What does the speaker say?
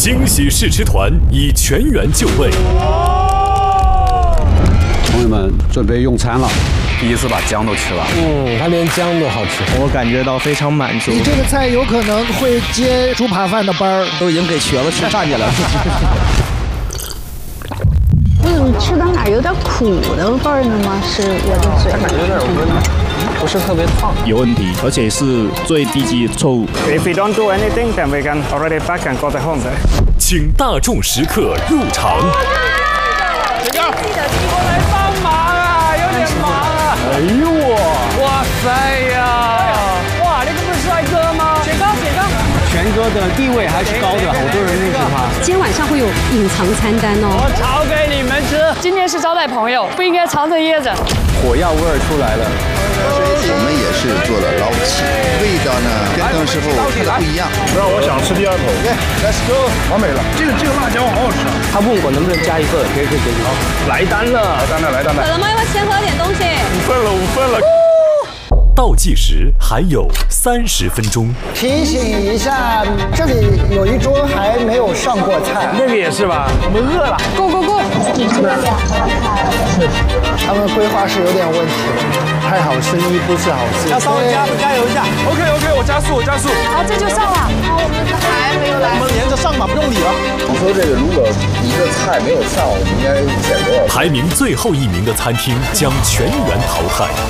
惊喜试吃团已全员就位。 朋友们，准备用餐了。 第一次把姜都吃了， 它连姜都好吃， 我感觉到非常满足。 你这个菜有可能会接猪扒饭的班儿， 都已经给瘸子吃站起来了。 我怎么吃到哪有点苦的味儿呢吗？是我的嘴， 感觉有点温，不是特别烫， 有问题，而且是最低级错误。 If we don't do anything, then we can already back and go home. 请大众食客入场。 我来帮忙啊，有点忙啊。 哎呦我， 哇塞呀！哇，那个不是帅哥吗？雪糕，雪糕。 全哥的地位还是高的，好多人认识他。 今天晚上会有隐藏餐单哦。 我炒给你们吃。今天是招待朋友，不应该藏着掖着。 火药味儿出来了。 我们也是做了捞起，味道呢跟邓师傅看的不一样。 那我想吃第二口。 Let's go， 完美了。这个辣椒好好吃啊。 他问我能不能加一份，可以。 来单了。 渴了吗？要不要先喝点东西 ？5份了。 倒计时还有30分钟。 提醒一下，这里有一桌还没有上过菜， 那个也是吧？我们饿了。 Go go go！ 只吃了2道菜。 他们规划是有点问题，太好生意不是好事。 要稍微加油一下。OK， 我加速。 好，这就上了。 好，我们还没有来。 我们连着上吧，不用理了。 你说这个如果一个菜没有上，我们应该减多少？ 排名最后1名的餐厅将全员淘汰。